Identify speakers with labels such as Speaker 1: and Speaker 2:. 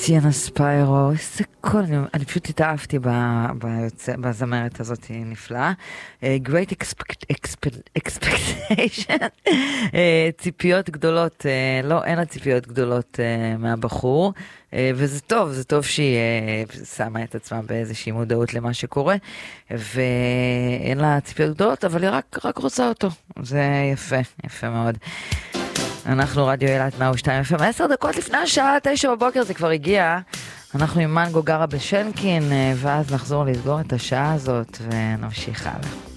Speaker 1: סיאנה ספיירו, איזה קול, אני פשוט התאהבתי בזמרת הזאת, היא נפלאה. Great Expectation, ציפיות גדולות, לא, אין לה ציפיות גדולות מהבחור, וזה טוב, זה טוב שהיא שמה את עצמה באיזושהי מודעות למה שקורה, ואין לה ציפיות גדולות, אבל היא רק רוצה אותו, זה יפה, יפה מאוד. אנחנו רדיו אילת 102 FM, 10 דקות לפני השעה 9 בבוקר, זה כבר הגיע. אנחנו עם מנגו גרה בשנקין, ואז נחזור לסגור את השעה הזאת ונמשיך הלאה.